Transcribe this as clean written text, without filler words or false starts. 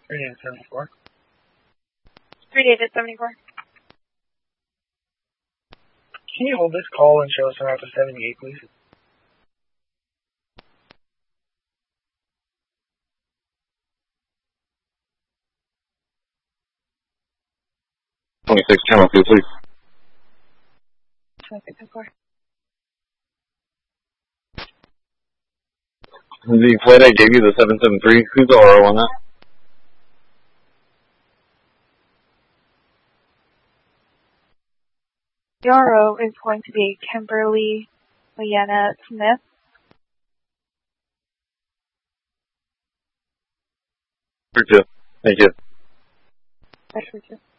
3-8-74. 3-8-74. Can you hold this call and show us around to 78, please? Channel 2, please. 26-4. The flight I gave you, the 773, who's the RO on that? The RO is going to be Kimberly Leanna Smith. For 2. Thank you. That's for 2.